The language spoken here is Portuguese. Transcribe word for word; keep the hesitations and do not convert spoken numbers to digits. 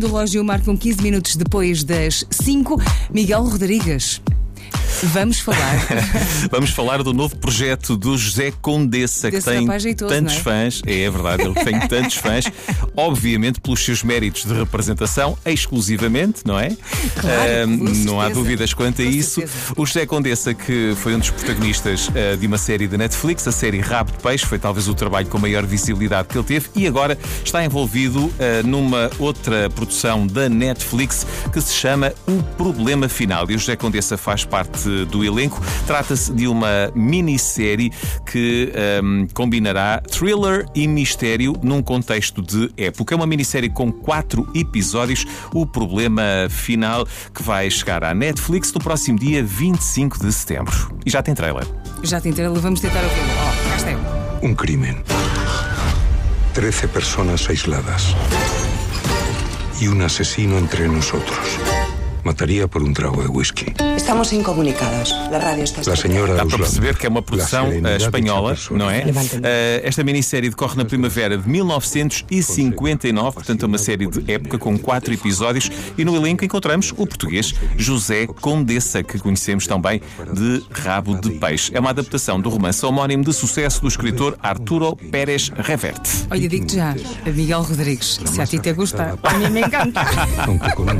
Do relógio marcam quinze minutos depois das cinco. Miguel Rodrigues, vamos falar. Vamos falar do novo projeto do José Condessa, Desse que tem rapaz jeitoso, tantos não é? fãs. É, é verdade, ele tem tantos fãs, obviamente pelos seus méritos de representação, exclusivamente, não é? Claro, Ah, com não há certeza. dúvidas quanto a Com isso. certeza. O José Condessa, que foi um dos protagonistas ah, de uma série da Netflix, a série Rabo de Peixe, foi talvez o trabalho com maior visibilidade que ele teve, e agora está envolvido ah, numa outra produção da Netflix que se chama O Problema Final. E o José Condessa faz parte do elenco. Trata-se de uma minissérie que um, combinará thriller e mistério num contexto de época. É uma minissérie com quatro episódios. O Problema Final, que vai chegar à Netflix no próximo dia vinte e cinco de setembro. E já tem trailer. Já tem trailer, vamos tentar ouvi-lo. Oh, cá está ele. Un crimen. Trece personas aisladas. Y un asesino entre nosotros. Mataría por un trago de whisky. Estamos incomunicados. La radio está La estropeada. señora Dá para Ausland. perceber que é uma produção La eh, serenidad de espanhola, esa persona. não é? Levantem-me. Eh, esta minissérie decorre na primavera de mil novecentos e cinquenta e nove, portanto é uma série de época com quatro episódios, e no elenco encontramos o português José Condessa, que conhecemos também de Rabo de Peixe. É uma adaptação do romance homónimo de sucesso do escritor Arturo Pérez Reverte. Olha, digo-te já, Miguel Rodrigues, se a ti te gusta, a mim me encanta. Aunque con un